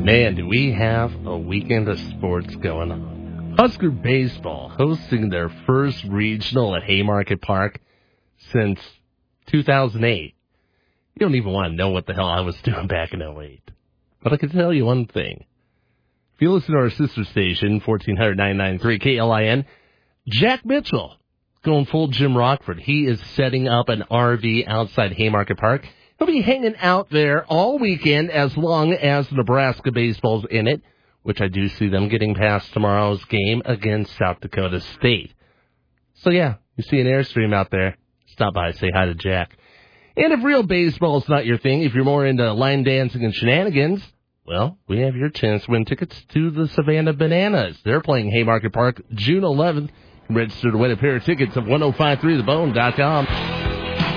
Man, do we have a weekend of sports going on. Husker Baseball hosting their first regional at Haymarket Park since 2008. You don't even want to know what the hell I was doing back in 08. But I can tell you one thing. If you listen to our sister station, 1400-993 KLIN, Jack Mitchell going full Jim Rockford. He is setting up an RV outside Haymarket Park. He'll be hanging out there all weekend as long as Nebraska baseball's in it, which I do see them getting past tomorrow's game against South Dakota State. So, yeah, you see an Airstream out there, stop by, say hi to Jack. And if real baseball is not your thing, if you're more into line dancing and shenanigans, well, we have your chance to win tickets to the Savannah Bananas. They're playing Haymarket Park June 11th. Register to win a pair of tickets at 1053thebone.com.